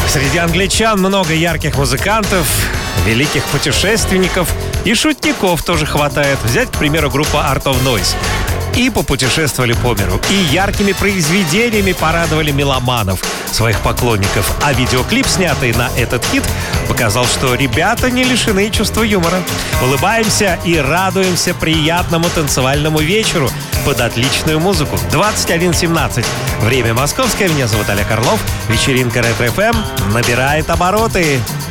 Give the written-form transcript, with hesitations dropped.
Среди англичан много ярких музыкантов, великих путешественников и шутников тоже хватает. Взять, к примеру, группу Art of Noise. И попутешествовали по миру, и яркими произведениями порадовали меломанов, своих поклонников. А видеоклип, снятый на этот хит, показал, что ребята не лишены чувства юмора. Улыбаемся и радуемся приятному танцевальному вечеру под отличную музыку. 21:17. Время московское. Меня зовут Олег Орлов. Вечеринка Ретро FM набирает обороты.